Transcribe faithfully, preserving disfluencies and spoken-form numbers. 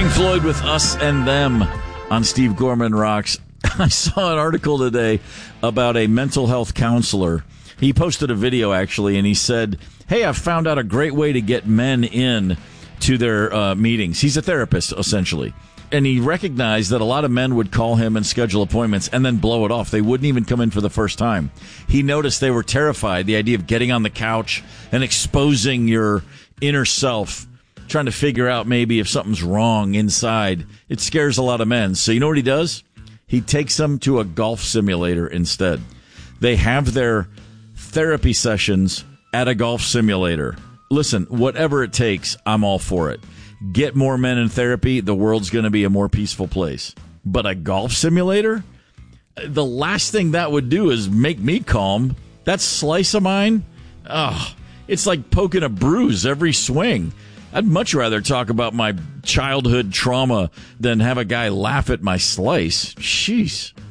Pink Floyd with Us and Them on Steve Gorman Rocks. I saw an article today about a mental health counselor. He posted a video, actually, and he said, hey, I've found out a great way to get men in to their uh, meetings. He's a therapist, essentially. And he recognized that a lot of men would call him and schedule appointments and then blow it off. They wouldn't even come in for the first time. He noticed they were terrified, the idea of getting on the couch and exposing your inner self, trying to figure out maybe if something's wrong inside. It scares a lot of men. So you know what he does? He takes them to a golf simulator instead. They have their therapy sessions at a golf simulator. Listen, whatever it takes, I'm all for it. Get more men in therapy, the world's going to be a more peaceful place. But a golf simulator? The last thing that would do is make me calm. That slice of mine? Oh, it's like poking a bruise every swing. I'd much rather talk about my childhood trauma than have a guy laugh at my slice. Jeez.